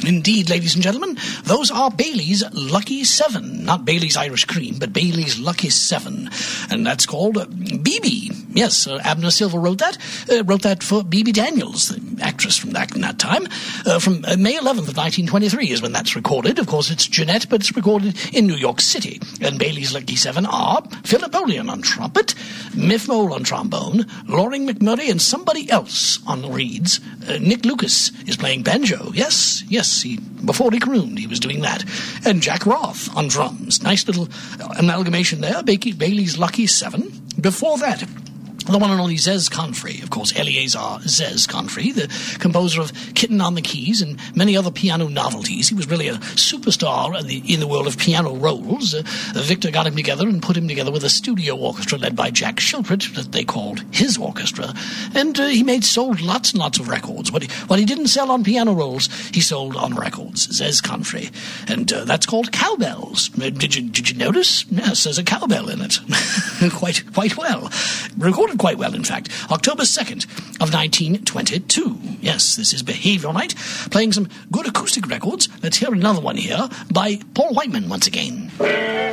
Indeed, ladies and gentlemen, those are Bailey's Lucky 7. Not Bailey's Irish Cream, but Bailey's Lucky 7. And that's called BB. Yes, Abner Silver wrote that for BB Daniels, the actress from that time. From May 11th of 1923 is when that's recorded. Of course, it's Jeanette, but it's recorded in New York City. And Bailey's Lucky 7 are Phil Napoleon on trumpet, Miff Mole on trombone, Loring McMurray and somebody else on the reeds. Nick Lucas is playing banjo. Yes, before he crooned, he was doing that. And Jack Roth on drums. Nice little amalgamation there. Bailey's Lucky 7. Before that, the one and only Zez Confrey, of course, Eleazar Zez Confrey, the composer of Kitten on the Keys and many other piano novelties. He was really a superstar in the world of piano rolls. Victor got him together and put him together with a studio orchestra led by Jack Shilprit that they called his orchestra. And he sold lots and lots of records. What he didn't sell on piano rolls, he sold on records. Zez Confrey. And that's called Cowbells. Did you notice? Yes, there's a cowbell in it. quite well. Recorded quite well, in fact. October 2nd of 1922. Yes, this is Behavior Night, playing some good acoustic records. Let's hear another one here by Paul Whiteman once again.